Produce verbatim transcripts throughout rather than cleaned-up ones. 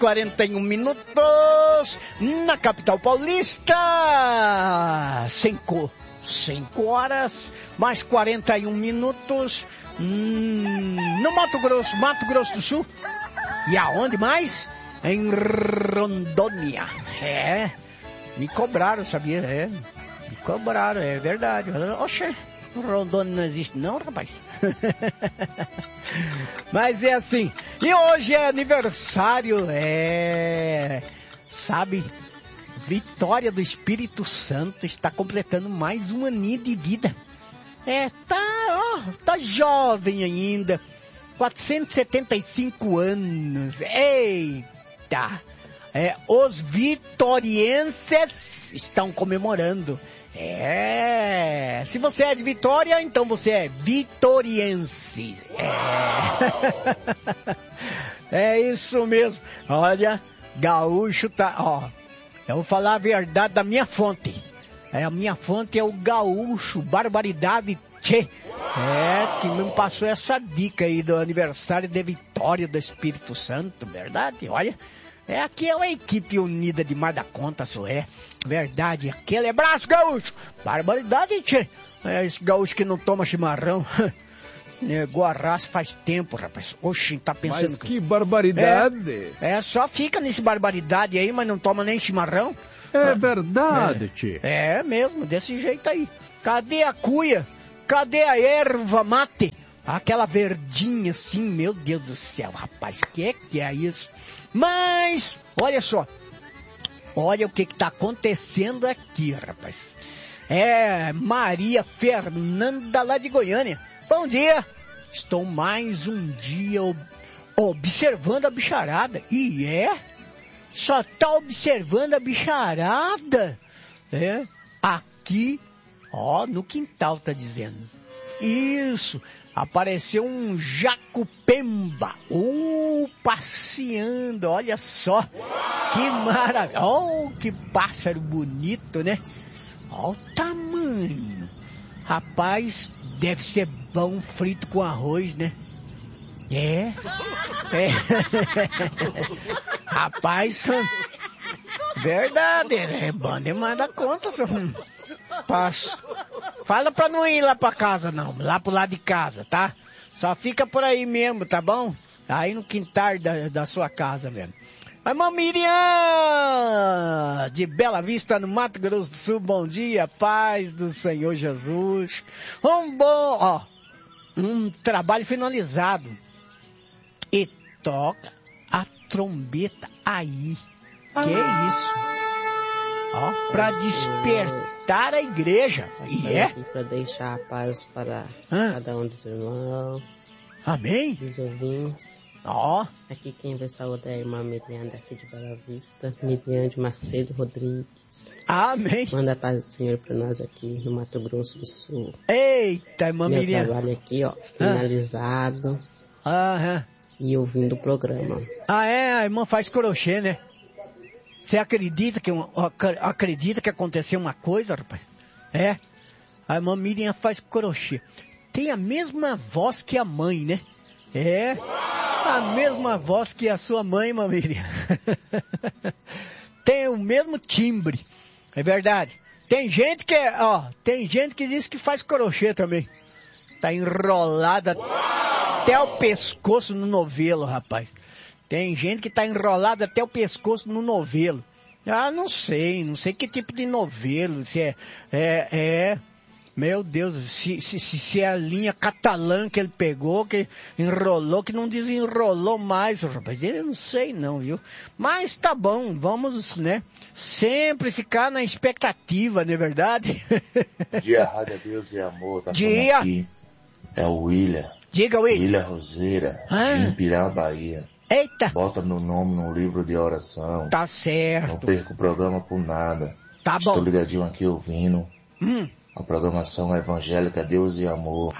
quarenta e um minutos na capital paulista. Cinco, cinco horas, mais quarenta e um minutos hum, no Mato Grosso, Mato Grosso do Sul. E aonde mais? Em Rondônia. É, me cobraram, sabia? É, me cobraram, é verdade. Oxê, Rondônia não existe não, rapaz. Mas é assim. E hoje é aniversário, é... Sabe? Vitória do Espírito Santo está completando mais um aninho de vida. É, tá, ó, tá jovem ainda. quatrocentos e setenta e cinco anos. Eita! É, os vitorienses estão comemorando. É, se você é de Vitória, então você é vitoriense. É, é isso mesmo. Olha, gaúcho tá, ó, eu vou falar a verdade da minha fonte. É, a minha fonte é o gaúcho, barbaridade, tchê. É, que me passou essa dica aí do aniversário de Vitória do Espírito Santo, verdade? Olha, é, aqui é uma equipe unida demais da conta, só é. Verdade, aquele abraço, gaúcho. Barbaridade, tchê. É, esse gaúcho que não toma chimarrão. Negou a raça faz tempo, rapaz. Oxi, tá pensando... Mas que, que barbaridade. É, é, só fica nesse barbaridade aí, mas não toma nem chimarrão. É verdade, é, tchê. É mesmo, desse jeito aí. Cadê a cuia? Cadê a erva mate? Aquela verdinha assim, meu Deus do céu, rapaz, que que é isso? Mas, olha só, olha o que que tá acontecendo aqui, rapaz. É, Maria Fernanda lá de Goiânia. Bom dia, estou mais um dia ob- observando a bicharada. E é, só tá observando a bicharada. É, aqui, ó, no quintal tá dizendo. Isso. Apareceu um jacupemba, uh, passeando, olha só, que maravilha, oh, que pássaro bonito, né? Olha o tamanho, rapaz, deve ser bom frito com arroz, né? É, é, rapaz, verdade, é bom demais da conta, senhor. Passo. Fala pra não ir lá pra casa, não. Lá pro lado de casa, tá? Só fica por aí mesmo, tá bom? Aí no quintal da, da sua casa mesmo. Irmã Miriam, de Bela Vista, no Mato Grosso do Sul, bom dia, paz do Senhor Jesus. Um bom, ó, um trabalho finalizado. E toca a trombeta aí. Que é isso? Ó, pra despertar a igreja. E é? Para deixar a paz para Hã? cada um dos irmãos. Amém? Dos ouvintes. Ó. Aqui quem vai saudar é a irmã Miriam daqui de Bela Vista. Miriam de Macedo Rodrigues. Amém. Manda a paz do Senhor para nós aqui no Mato Grosso do Sul. Eita, irmã Meu Miriam. Meu trabalho aqui, ó, finalizado. Aham. E ouvindo o programa. Ah, é? A irmã faz crochê, né? Você acredita que, acredita que aconteceu uma coisa, rapaz? É? A irmã Miriam faz crochê. Tem a mesma voz que a mãe, né? É? A mesma voz que a sua mãe, irmã Miriam. Tem o mesmo timbre. É verdade. Tem gente que, ó, tem gente que diz que faz crochê também. Tá enrolada até o pescoço no novelo, rapaz. Tem gente que tá enrolada até o pescoço no novelo. Ah, não sei, não sei que tipo de novelo, se é, é, é, meu Deus, se, se, se é a linha catalã que ele pegou, que enrolou, que não desenrolou mais, rapaz, eu não sei não, viu? Mas tá bom, vamos, né, sempre ficar na expectativa, não é verdade? Dia Rádio Deus e Amor, tá Dia. Aqui. É o William. Diga, William. William Roseira, ah. de Pirá, Bahia. Eita. Bota meu nome no livro de oração. Tá certo. Não perco o programa por nada. Tá bom. Estou ligadinho aqui ouvindo. Hum. A programação evangélica Deus e Amor.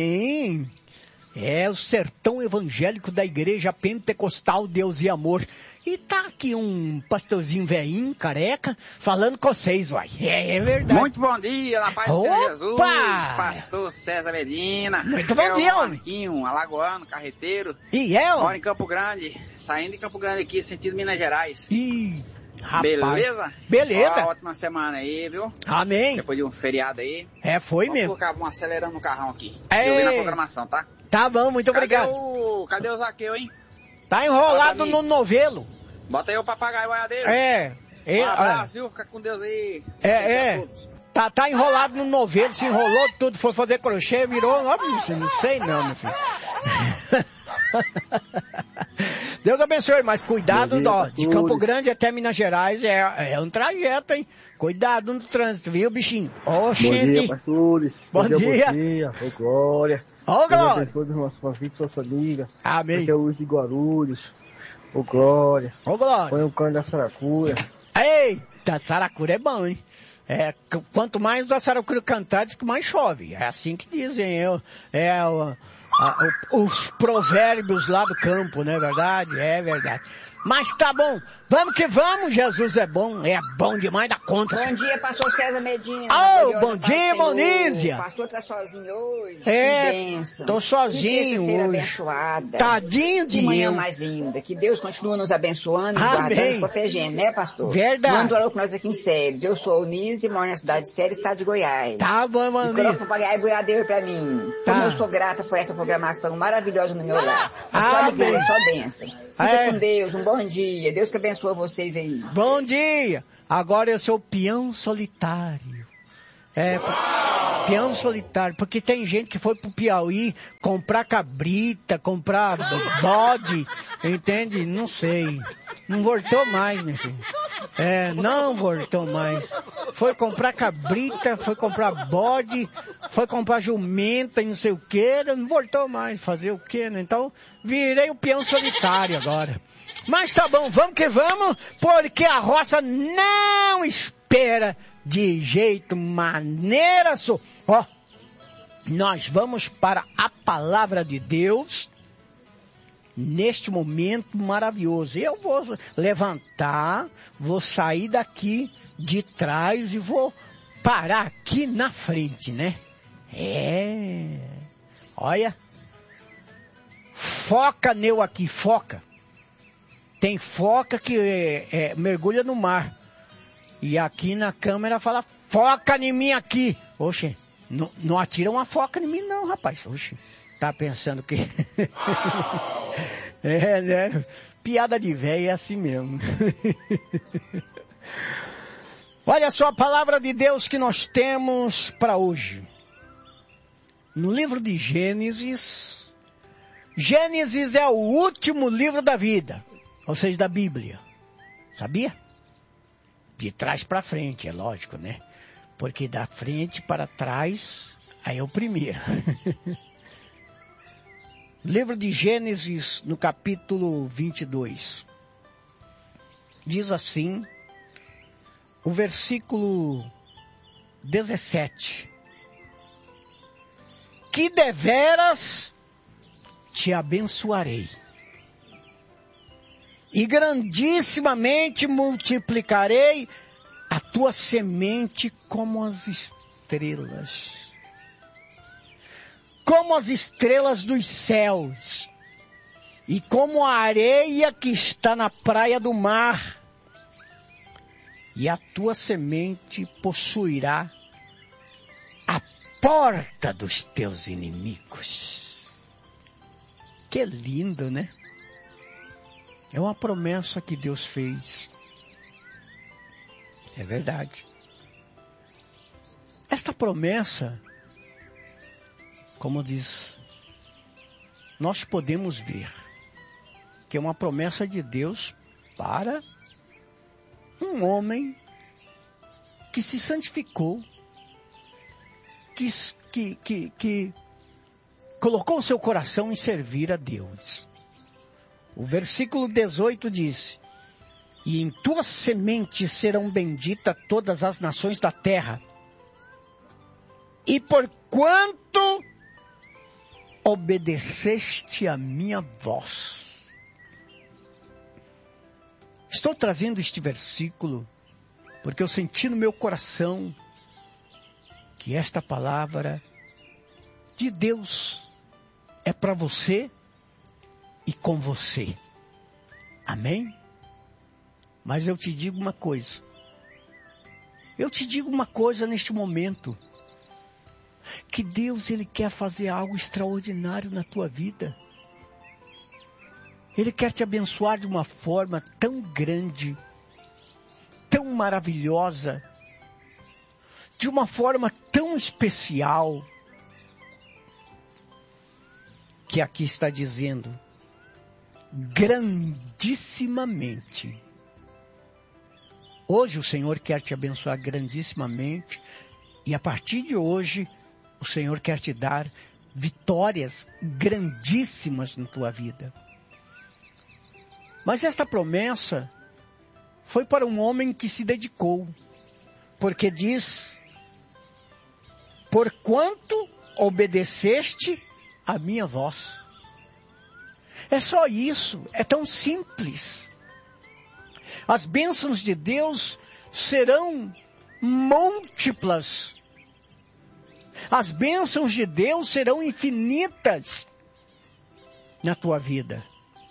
Amém. É o sertão evangélico da Igreja Pentecostal Deus e Amor. E tá aqui um pastorzinho velhinho, careca, falando com vocês, uai. É, é verdade. Muito bom dia, na paz do Senhor Jesus, pastor César Medina. Muito bom é dia, o homem. Marquinho, alagoano, carreteiro. E é, Moro em Campo Grande, saindo de Campo Grande aqui, sentido Minas Gerais. Ih, rapaz. Beleza? Beleza. Ó, ótima semana aí, viu? Amém. Depois de um feriado aí. É, foi Vamos mesmo. colocar, vamos acelerando o carrão aqui. Ei. Eu vi na programação, tá? Tá bom, muito Cadê obrigado. O... Cadê o Zaqueu, hein? Tá enrolado Bota no novelo. Bota aí o papagaio boiadeiro. É. é Um abraço, viu? Fica com Deus aí. É, é. Tá, tá enrolado no novelo, se enrolou tudo, foi fazer crochê, virou. Ó, não sei não, meu filho. Deus abençoe, mas cuidado, dia, ó, de Campo Grande até Minas Gerais é, é um trajeto, hein? Cuidado no trânsito, viu, bichinho? Ó, gente. Bom dia, pastores. Bom, bom dia. dia. Bom dia, ô Glória. Ô, Glória. Deus abençoe os nossos convites, suas famílias. Amém. Aqui é o Luiz de Guarulhos. Ô Glória. Ô, Glória. Põe o cano da saracura. Eita, saracura é bom, hein? É, quanto mais da saracura cantar, diz que mais chove. É assim que dizem. Eu, é o, a, o, os provérbios lá do campo, não é verdade? É verdade. Mas tá bom, vamos que vamos, Jesus é bom, é bom demais da conta. Bom dia, pastor César Medina. Oh, bom dia, Monísia. O pastor tá sozinho hoje, é, que bênção. Tô sozinho que hoje. Abençoada. Tadinho de que manhã mim. mais linda, que Deus continue nos abençoando, Amém. guardando, nos protegendo, né, pastor? Verdade. Manda um alô pra nós aqui em Séries. Eu sou o Nise, moro na cidade de Séries, estado de Goiás. Tá bom, Monísia. E coloca o papagaio boiadeiro pra mim. Tá. Como eu sou grata por essa programação maravilhosa no meu lar. Ah, só alegria, só bênção. Fica é. com Deus, um bom dia. Deus que abençoe vocês aí. Bom dia! Agora eu sou peão solitário. É, peão solitário, porque tem gente que foi pro Piauí comprar cabrita, comprar bode, entende? Não sei. Não voltou mais, meu filho. É, não voltou mais. Foi comprar cabrita, foi comprar bode, foi comprar jumenta e não sei o que, não voltou mais. Fazer o que, né? Então, virei o peão solitário agora. Mas tá bom, vamos que vamos, porque a roça não espera de jeito maneira só. Ó, nós vamos para a palavra de Deus neste momento maravilhoso. Eu vou levantar, vou sair daqui de trás e vou parar aqui na frente, né? É, olha, foca neu aqui, foca. Tem foca que é, é, mergulha no mar. E aqui na câmera fala, foca em mim aqui. Oxe, não, não atira uma foca em mim não, rapaz. Oxe, tá pensando que... é, né? Piada de velho é assim mesmo. Olha só a palavra de Deus que nós temos para hoje. No livro de Gênesis. Gênesis é o último livro da vida. Ou seja, da Bíblia. Sabia? De trás para frente, é lógico, né? Porque da frente para trás, aí é o primeiro. Livro de Gênesis, no capítulo vinte e dois. Diz assim, o versículo dezessete. Que deveras te abençoarei. E grandissimamente multiplicarei a tua semente como as estrelas. Como as estrelas dos céus. E como a areia que está na praia do mar. E a tua semente possuirá a porta dos teus inimigos. Que lindo, né? É uma promessa que Deus fez. É verdade. Esta promessa, como diz, nós podemos ver que é uma promessa de Deus para um homem que se santificou, que, que, que, que colocou o seu coração em servir a Deus. O versículo dezoito diz, e em tua semente serão benditas todas as nações da terra. E porquanto obedeceste a minha voz. Estou trazendo este versículo porque eu senti no meu coração que esta palavra de Deus é para você e com você. Amém? Mas eu te digo uma coisa. Eu te digo uma coisa neste momento. Que Deus, Ele quer fazer algo extraordinário na tua vida. Ele quer te abençoar de uma forma tão grande, tão maravilhosa, de uma forma tão especial, que aqui está dizendo, grandissimamente. Hoje o Senhor quer te abençoar grandissimamente, e a partir de hoje, o Senhor quer te dar vitórias grandíssimas na tua vida. Mas esta promessa foi para um homem que se dedicou, porque diz, porquanto obedeceste a minha voz. É só isso, é tão simples. As bênçãos de Deus serão múltiplas. As bênçãos de Deus serão infinitas na tua vida.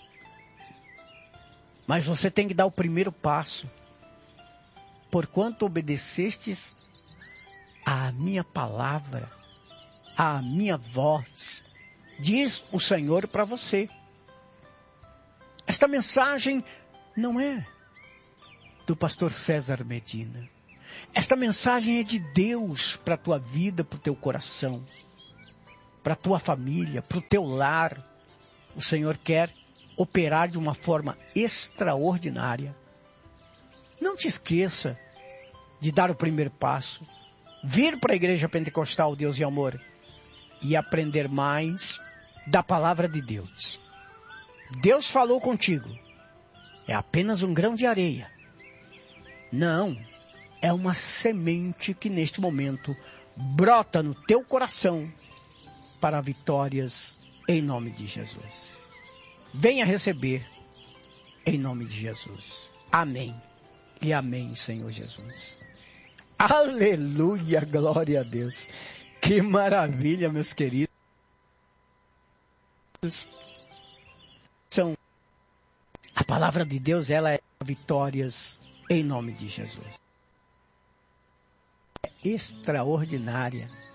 Mas você tem que dar o primeiro passo. Porquanto obedecestes à minha palavra, à minha voz, diz o Senhor para você. Esta mensagem não é do pastor César Medina. Esta mensagem é de Deus para a tua vida, para o teu coração, para a tua família, para o teu lar. O Senhor quer operar de uma forma extraordinária. Não te esqueça de dar o primeiro passo, vir para a Igreja Pentecostal Deus e Amor e aprender mais da palavra de Deus. Deus falou contigo. É apenas um grão de areia. Não, é uma semente que neste momento brota no teu coração para vitórias em nome de Jesus. Venha receber em nome de Jesus. Amém. E amém, Senhor Jesus. Aleluia, glória a Deus. Que maravilha, meus queridos. São a palavra de Deus, ela é vitórias em nome de Jesus. É extraordinária.